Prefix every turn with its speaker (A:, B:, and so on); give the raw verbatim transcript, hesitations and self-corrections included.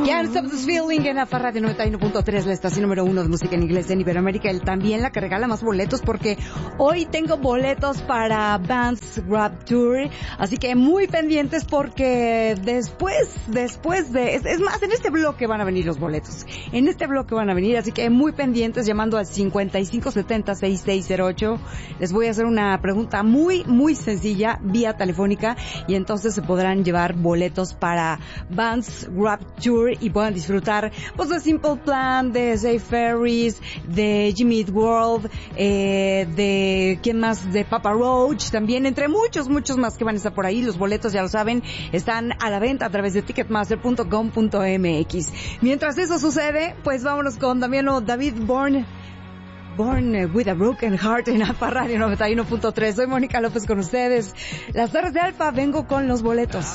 A: Can't Stop This Feeling en Alfa Radio noventa y uno punto tres, la estación número uno de música en inglés en Iberoamérica. Él también la que regala más boletos, porque hoy tengo boletos para Vans Warped Tour. Así que muy pendientes, porque después, después de... Es, es más, en este bloque van a venir los boletos. En este bloque van a venir, así que muy pendientes, llamando al cincuenta y cinco setenta sesenta y seis cero ocho. Les voy a hacer una pregunta muy, muy sencilla, vía telefónica, y entonces se podrán llevar boletos para Vans Warped Tour y puedan disfrutar pues de Simple Plan, de Zay Ferris, de Jimmy Eat World, eh, de ¿quién más? De Papa Roach también, entre muchos, muchos más que van a estar por ahí. Los boletos, ya lo saben, están a la venta a través de ticketmaster punto com punto m x. Mientras eso sucede, pues vámonos con también David Byrne, Born with a Broken Heart en Alfa Radio noventa y uno punto tres. Soy Mónica López con ustedes. Las tardes de Alfa, vengo con los boletos.